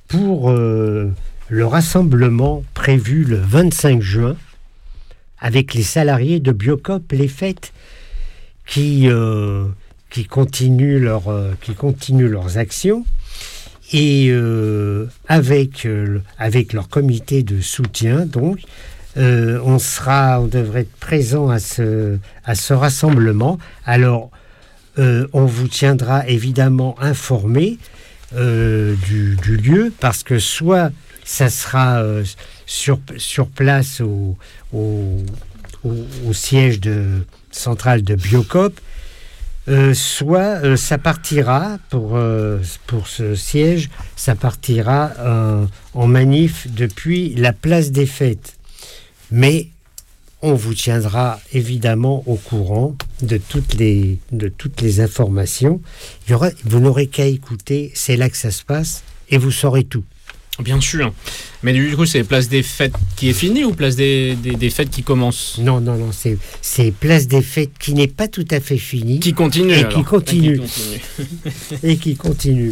pour le rassemblement prévu le 25 juin avec les salariés de Biocop Les Fêtes qui continuent leurs actions et avec leur comité de soutien. Donc, on devrait être présent à ce rassemblement. Alors, on vous tiendra évidemment informé du lieu, parce que soit ça sera sur place au siège central de Biocop, soit ça partira pour ce siège, ça partira en manif depuis la place des Fêtes. Mais on vous tiendra évidemment au courant de toutes les informations. Vous n'aurez qu'à écouter, c'est là que ça se passe, et vous saurez tout. Bien sûr. Mais du coup, c'est Place des Fêtes qui est finie ou Place des Fêtes qui commence ? Non, c'est Place des Fêtes qui n'est pas tout à fait finie. Qui continue, et alors. Qui continue. Et qui continue.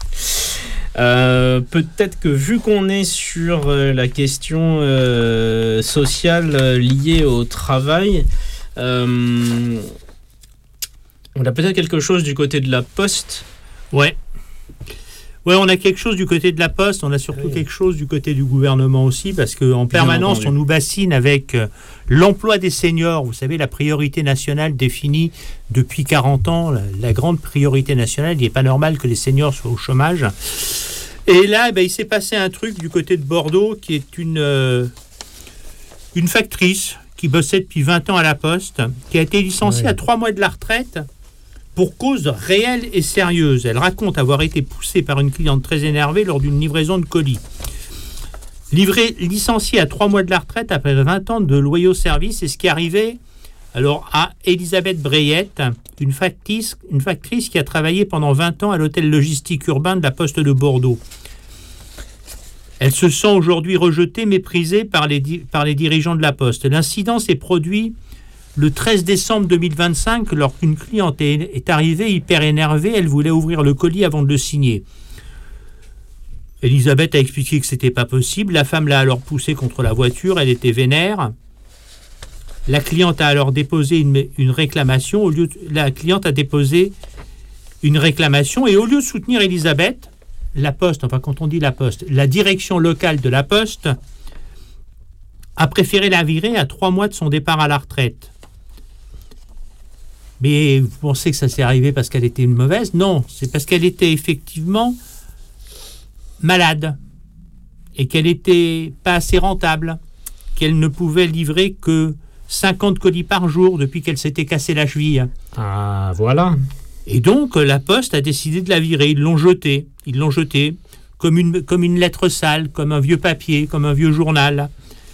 Peut-être que vu qu'on est sur la question sociale liée au travail, on a peut-être quelque chose du côté de la Poste. Ouais, on a quelque chose du côté de la Poste, on a surtout quelque chose du côté du gouvernement aussi, parce qu'en permanence, on nous bassine avec l'emploi des seniors. Vous savez, la priorité nationale définie depuis 40 ans, la grande priorité nationale. Il n'est pas normal que les seniors soient au chômage. Et là, il s'est passé un truc du côté de Bordeaux, qui est une factrice qui bossait depuis 20 ans à la Poste, qui a été licenciée à 3 mois de la retraite, pour cause réelle et sérieuse. Elle raconte avoir été poussée par une cliente très énervée lors d'une livraison de colis. Licenciée à 3 mois de la retraite après 20 ans de loyaux services, c'est ce qui arrivait alors à Elisabeth Brayette, une factrice qui a travaillé pendant 20 ans à l'hôtel logistique urbain de la Poste de Bordeaux. Elle se sent aujourd'hui rejetée, méprisée par les dirigeants de la Poste. L'incident s'est produit le 13 décembre 2025, lorsqu'une cliente est arrivée hyper énervée, elle voulait ouvrir le colis avant de le signer. Elisabeth a expliqué que c'était pas possible. La femme l'a alors poussée contre la voiture, elle était vénère. La cliente a alors déposé une réclamation. La cliente a déposé une réclamation et au lieu de soutenir Elisabeth, la Poste, enfin quand on dit la Poste, la direction locale de la Poste a préféré la virer à 3 mois de son départ à la retraite. Mais vous pensez que ça s'est arrivé parce qu'elle était une mauvaise ? Non, c'est parce qu'elle était effectivement malade et qu'elle n'était pas assez rentable, qu'elle ne pouvait livrer que 50 colis par jour depuis qu'elle s'était cassé la cheville. Ah, voilà. Et donc, la Poste a décidé de la virer. Ils l'ont jetée comme une lettre sale, comme un vieux papier, comme un vieux journal.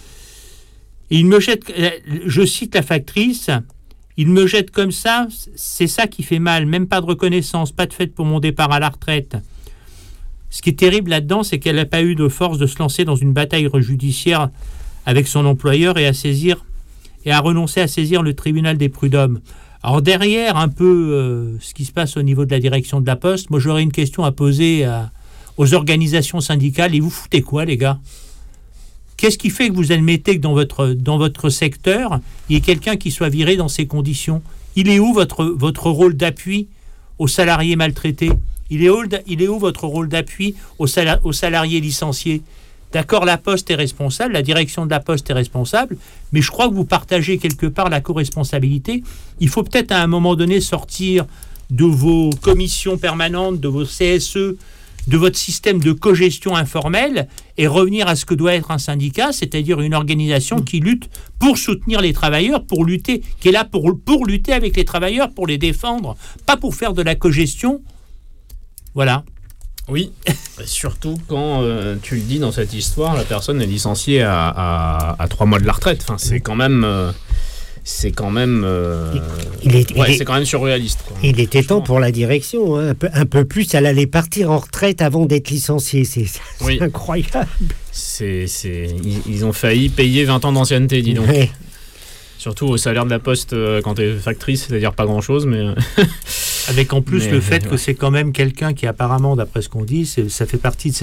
Et il me jette, je cite la factrice, il me jette comme ça, c'est ça qui fait mal, même pas de reconnaissance, pas de fête pour mon départ à la retraite. Ce qui est terrible là-dedans, c'est qu'elle n'a pas eu de force de se lancer dans une bataille judiciaire avec son employeur et à renoncer à saisir le tribunal des prud'hommes. Alors derrière un peu ce qui se passe au niveau de la direction de la Poste, moi j'aurais une question à poser aux organisations syndicales. Et vous foutez quoi, les gars ? Qu'est-ce qui fait que vous admettez que dans votre secteur, il y ait quelqu'un qui soit viré dans ces conditions ? Il est où votre rôle d'appui aux salariés maltraités ? Il est où votre rôle d'appui aux salariés licenciés ? D'accord, la Poste est responsable, la direction de la Poste est responsable, mais je crois que vous partagez quelque part la co-responsabilité. Il faut peut-être à un moment donné sortir de vos commissions permanentes, de vos CSE, de votre système de cogestion informelle et revenir à ce que doit être un syndicat, c'est-à-dire une organisation qui lutte pour soutenir les travailleurs, qui est là pour lutter avec les travailleurs, pour les défendre, pas pour faire de la cogestion. Voilà. Oui, surtout quand tu le dis dans cette histoire, la personne est licenciée à 3 mois de la retraite. Enfin, c'est quand même... c'est quand même surréaliste, quoi. Il était temps pour la direction, hein. Un peu plus, elle allait partir en retraite avant d'être licenciée. C'est incroyable. Ils ont failli payer 20 ans d'ancienneté, dis donc. Ouais. Surtout au salaire de la Poste quand t'es factrice, c'est-à-dire pas grand-chose, mais... Avec en plus le fait que c'est quand même quelqu'un qui apparemment, d'après ce qu'on dit, ça fait partie de